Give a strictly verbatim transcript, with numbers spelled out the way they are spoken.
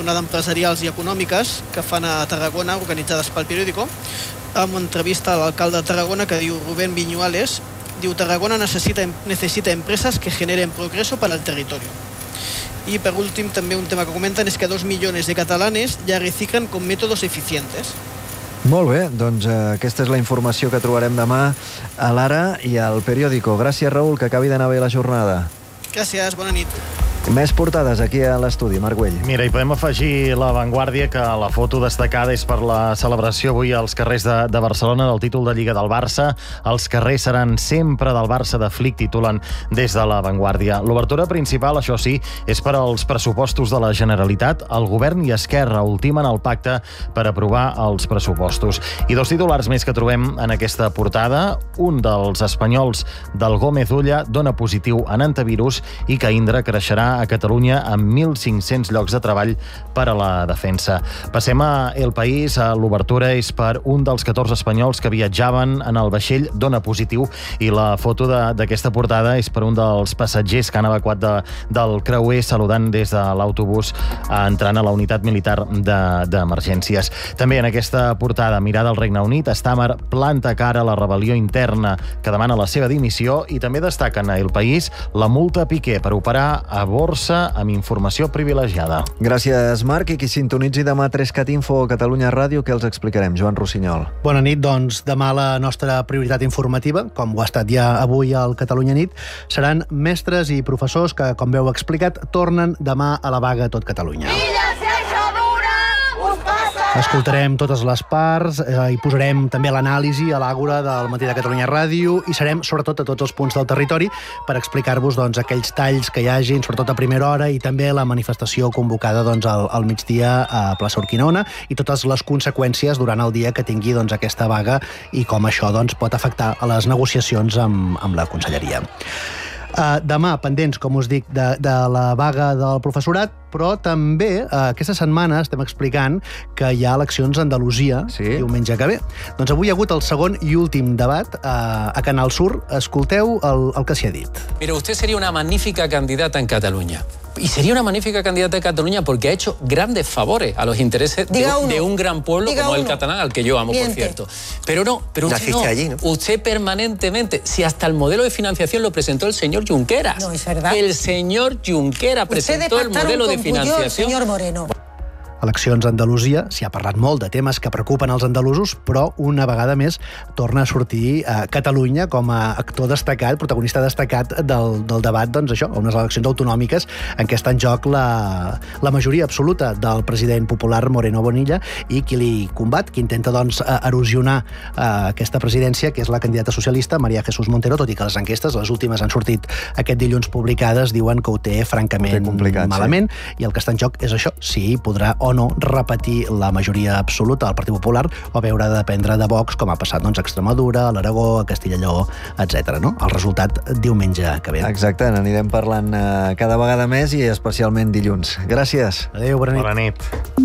jornada empresarials i econòmiques que fan a Tarragona, organitzades pel Periódico, amb una entrevista a l'alcalde de Tarragona que diu Rubén Viñuales, diu Tarragona necessita, necessita empresas que generen progreso para el territorio. Y por último, también un tema que comentan es que dos millones de catalanes ya reciclan con métodos eficientes. Molt bé, doncs eh, aquesta és la informació que trobarem demà a l'Ara i al Periódico. Gràcies, Raül, que acabi d'anar bé la jornada. Gràcies, bona nit. Més portades aquí a l'estudi, Marc Güell. Mira, i podem afegir La Vanguardia, que la foto destacada és per la celebració avui als carrers de, de Barcelona del títol de Lliga del Barça. Els carrers seran sempre del Barça de Flick, titulen des de La Vanguardia. L'obertura principal, això sí, és per als pressupostos de la Generalitat. El govern i Esquerra ultimen el pacte per aprovar els pressupostos. I dos titulars més que trobem en aquesta portada. Un dels espanyols del Gómez Ulla dona positiu en antivirus i que Indra creixerà a Catalunya amb mil cinc-cents llocs de treball per a la defensa. Passem a El País. L'obertura és per un dels catorze espanyols que viatjaven en el vaixell dona positiu i la foto d'aquesta portada és per un dels passatgers que han evacuat de, del creuer saludant des de l'autobús entrant a la unitat militar d'emergències. De, També en aquesta portada, mirada al Regne Unit, Stamer planta cara a la rebel·lió interna que demana la seva dimissió i també destaquen a El País la multa a Piqué per operar a borsa amb informació privilegiada. Gràcies, Marc. I qui sintonitzi demà Trescat Info a Catalunya Ràdio, què els explicarem? Joan Rossinyol. Bona nit, doncs demà la nostra prioritat informativa, com ho ha estat ja avui al Catalunya Nit, seran mestres i professors que, com veu explicat, tornen demà a la vaga a tot Catalunya. Escoltarem totes les parts eh, i posarem també l'anàlisi a l'àgora del Matí de Catalunya Ràdio i serem sobretot a tots els punts del territori per explicar-vos doncs, aquells talls que hi hagin, sobretot a primera hora, i també la manifestació convocada doncs, al, al migdia a Plaça Urquinaona i totes les conseqüències durant el dia que tingui doncs, aquesta vaga i com això doncs, pot afectar a les negociacions amb, amb la Conselleria. Uh, demà, pendents, com us dic, de, de la vaga del professorat, però també uh, aquesta setmana estem explicant que hi ha eleccions a Andalusia, sí. Diumenge que ve. Doncs avui hi ha hagut el segon i últim debat uh, a Canal Sur. Escolteu el, el que s'hi ha dit. Mira, usted sería una magnífica candidata en Cataluña. Y sería una magnífica candidata en Cataluña porque ha hecho grandes favores a los intereses de, de un gran pueblo Diga como uno. El catalán, al que yo amo, Miente. Por cierto. Pero no, pero usted no. Allí, ¿no? Usted permanentemente, si hasta el modelo de financiación lo presentó el señor Junqueras. No, es verdad. El señor Junqueras presentó el modelo de financiación. El señor Moreno. Eleccions a Andalusia, s'hi ha parlat molt de temes que preocupen els andalusos, però una vegada més torna a sortir a Catalunya com a actor destacat, protagonista destacat del, del debat, doncs això, unes eleccions autonòmiques en què està en joc la, la majoria absoluta del president popular Moreno Bonilla i qui li combat, qui intenta doncs erosionar uh, aquesta presidència, que és la candidata socialista María Jesús Montero, tot i que les enquestes, les últimes han sortit aquest dilluns publicades, diuen que ho té francament ho té malament, sí. I el que està en joc és això, si podrà o no repetir la majoria absoluta del Partit Popular o haver de dependre de Vox, com ha passat doncs, a Extremadura, a l'Aragó, a Castilla i Lleó, etcètera. No? El resultat diumenge que ve. Exacte, n'anirem parlant eh, cada vegada més i especialment dilluns. Gràcies. Adéu, bona nit. Bona nit.